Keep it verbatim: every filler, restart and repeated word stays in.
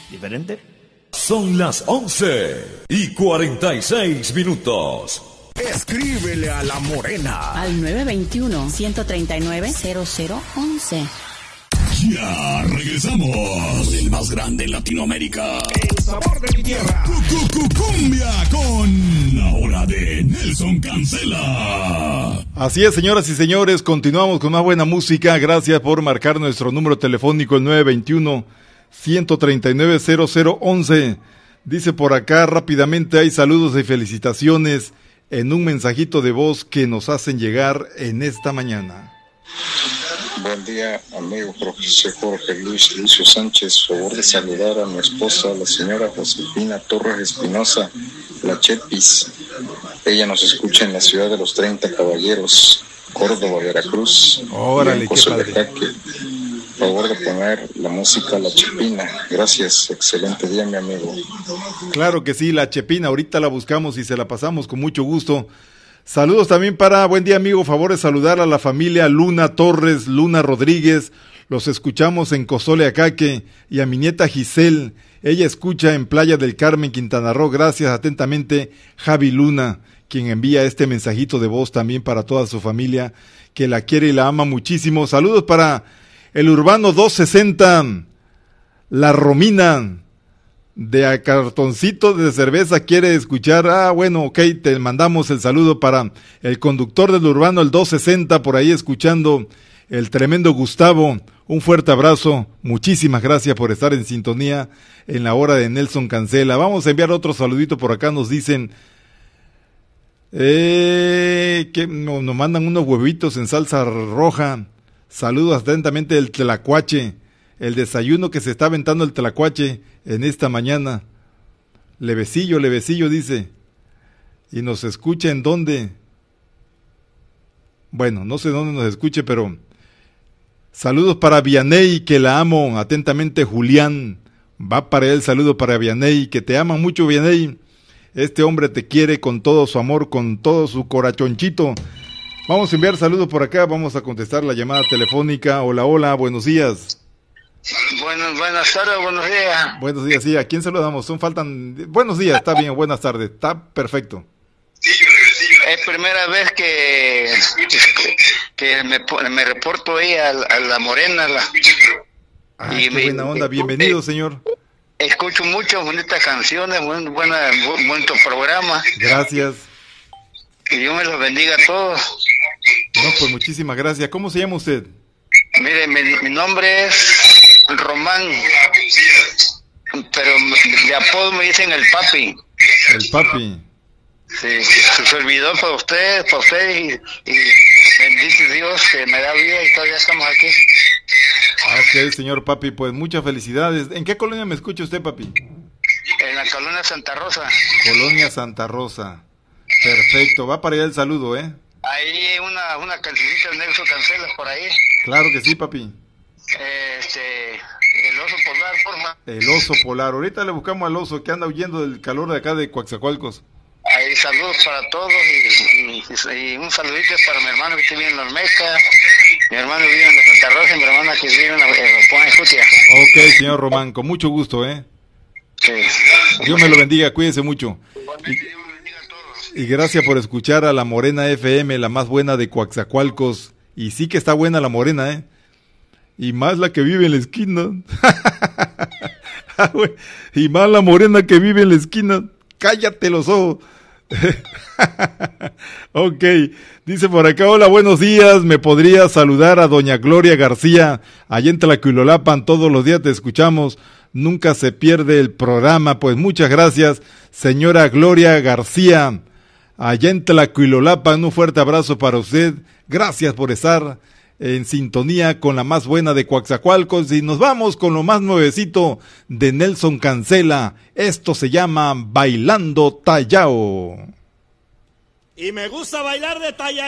¿Diferente? Son las once y cuarenta y seis minutos. Escríbele a La Morena al nueve veintiuno, ciento treinta y nueve, cero cero once. Ya regresamos. El más grande en Latinoamérica. El sabor de mi tierra. Cumbia con la hora de Nelson Cancela. Así es, señoras y señores, continuamos con más buena música. Gracias por marcar nuestro número telefónico, el nueve veintiuno, ciento treinta y nueve, cero cero once. Dice por acá rápidamente, hay saludos y felicitaciones en un mensajito de voz que nos hacen llegar en esta mañana. Buen día, amigo profesor Jorge Luis Lucio Sánchez. Favor de saludar a mi esposa, la señora Josefina Torres Espinosa, la Chepis. Ella nos escucha en la ciudad de los treinta Caballeros, Córdoba, Veracruz. Órale, qué padre. Favor de poner la música La Chepina. Gracias, excelente día, mi amigo. Claro que sí, La Chepina, ahorita la buscamos y se la pasamos con mucho gusto. Saludos también para, buen día amigo, favor de saludar a la familia Luna Torres, Luna Rodríguez, los escuchamos en Cozole, Acaque, y a mi nieta Giselle, ella escucha en Playa del Carmen, Quintana Roo. Gracias atentamente, Javi Luna, quien envía este mensajito de voz también para toda su familia, que la quiere y la ama muchísimo. Saludos para el Urbano doscientos sesenta, la Romina, de a cartoncito de cerveza quiere escuchar. Ah, bueno, ok, te mandamos el saludo para el conductor del Urbano, el doscientos sesenta, por ahí escuchando el tremendo Gustavo. Un fuerte abrazo, muchísimas gracias por estar en sintonía en la hora de Nelson Cancela. Vamos a enviar otro saludito por acá, nos dicen eh, que nos, nos mandan unos huevitos en salsa roja. Saludos atentamente del Tlacuache, el desayuno que se está aventando el Tlacuache en esta mañana. Levecillo, levecillo, dice. Y nos escucha en dónde. Bueno, no sé dónde nos escuche, pero saludos para Vianey, que la amo. Atentamente, Julián. Va para él, saludo para Vianey, que te ama mucho, Vianey. Este hombre te quiere con todo su amor, con todo su corachonchito. Vamos a enviar saludos por acá, vamos a contestar la llamada telefónica. Hola, hola, buenos días. Bueno, buenas tardes, buenos días. Buenos días, sí, ¿a quién saludamos? Son faltan... Buenos días, está bien, buenas tardes, está perfecto. Es primera vez que, que me, me reporto ahí a, a La Morena. La, ah, y qué me, buena onda, bienvenido, señor. Escucho muchas bonitas canciones, buen, buena, buen, buen programa. Gracias. Que Dios me los bendiga a todos. No, pues muchísimas gracias. ¿Cómo se llama usted? Mire, mi, mi nombre es Román, pero de apodo me dicen el papi. El papi. Sí, su servidor para ustedes, para ustedes, y, y bendice Dios que me da vida y todavía estamos aquí. Ok, señor papi, pues muchas felicidades. ¿En qué colonia me escucha usted, papi? En la colonia Santa Rosa. Colonia Santa Rosa. Perfecto, va para allá el saludo, ¿eh? Ahí una, una cancioncita de Nelson Cancela por ahí. Claro que sí, papi. Este, el oso polar, porfa. El oso polar. Ahorita le buscamos al oso que anda huyendo del calor de acá de Coatzacoalcos. Ahí saludos para todos y, y, y un saludito para mi hermano que vive en La Olmeca, mi hermano vive en la Santa Rosa y mi hermana que vive en la Juan Escutia. Ok, señor Román, con mucho gusto, ¿eh? Sí. Dios me lo bendiga, cuídese mucho. Y, y gracias por escuchar a La Morena F M, la más buena de Coatzacoalcos. Y sí que está buena La Morena, ¿eh? Y más la que vive en la esquina. Y más la morena que vive en la esquina. Cállate los ojos. Ok, dice por acá, hola, buenos días, me podría saludar a doña Gloria García, allá en Tlacuilolapan, todos los días te escuchamos, nunca se pierde el programa. Pues muchas gracias, señora Gloria García, allá en Tlacuilolapan, un fuerte abrazo para usted, gracias por estar en sintonía con la más buena de Coatzacoalcos. Y nos vamos con lo más nuevecito de Nelson Cancela. Esto se llama Bailando Tallao. Y me gusta bailar de talla.